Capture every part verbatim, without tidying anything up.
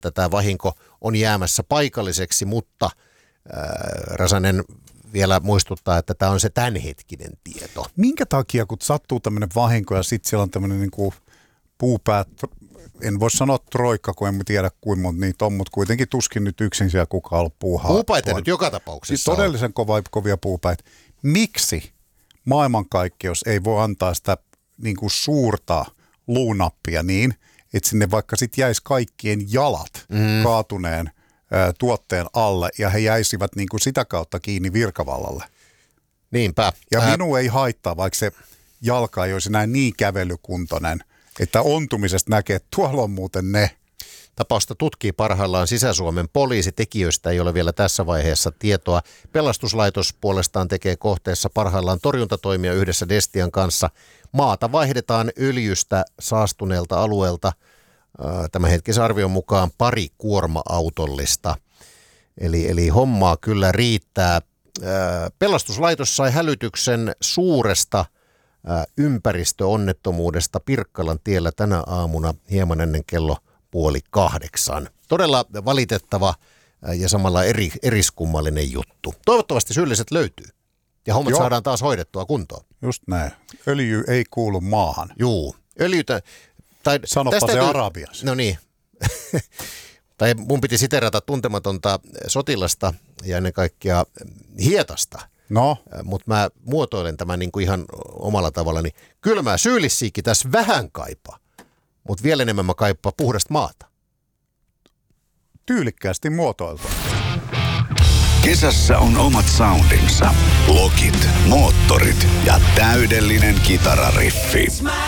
että tämä vahinko on jäämässä paikalliseksi, mutta äh, Räsänen vielä muistuttaa, että tämä on se tämänhetkinen tieto. Minkä takia, kun sattuu tämmöinen vahinko ja sitten siellä on tämmöinen niin kuin puupäät, en voi sanoa troikka, kun en tiedä kuinka monta niitä on, mutta kuitenkin tuskin nyt yksin siellä kukaan on puuhaa. Puupäitä nyt joka tapauksessa todellisen kova, kovia puupäitä. Miksi maailmankaikkeus ei voi antaa sitä niin kuin suurta luunappia niin, että sinne vaikka sitten jäisi kaikkien jalat mm. kaatuneen ä, tuotteen alle ja he jäisivät niin kuin sitä kautta kiinni virkavallalle. Niinpä. Ja Ää... minua ei haittaa, vaikka se jalka ei olisi näin niin kävelykuntoinen, että ontumisesta näkee, että tuolla on muuten ne. Tapausta tutkii parhaillaan Sisä-Suomen poliisi. Tekijöistä ei ole vielä tässä vaiheessa tietoa. Pelastuslaitos puolestaan tekee kohteessa parhaillaan torjuntatoimia yhdessä Destian kanssa. Maata vaihdetaan öljystä saastuneelta alueelta tämän hetkisen arvion mukaan pari kuorma-autollista. Eli, eli hommaa kyllä riittää. Pelastuslaitos sai hälytyksen suuresta ympäristöonnettomuudesta Pirkkalan tiellä tänä aamuna hieman ennen kello puoli kahdeksan. Todella valitettava ja samalla eri, eriskummallinen juttu. Toivottavasti syylliset löytyy ja hommat Joo. saadaan taas hoidettua kuntoon. Just näin. Öljy ei kuulu maahan. Juu. Öljytä... Tai Sanoppa se täytyy, Arabiassa. No niin. Tai mun piti siterata tuntematonta sotilasta ja ennen kaikkea Hietasta. No. Mutta mä muotoilen tämän niin kuin ihan omalla tavallani. Kyllä mä syyllissiikin tässä vähän kaipaa, mutta vielä enemmän mä kaipaa puhdasta maata. Tyylikkäästi muotoiltu. Kesässä on omat soundinsa. Lokit, moottorit ja täydellinen kitarariffi.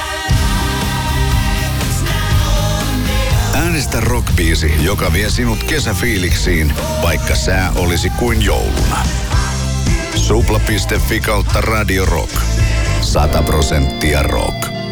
Äänestä rockbiisi, joka vie sinut kesäfiiliksiin, vaikka sää olisi kuin jouluna. Supla piste fi kautta Radio Rock. Sata prosenttia rock.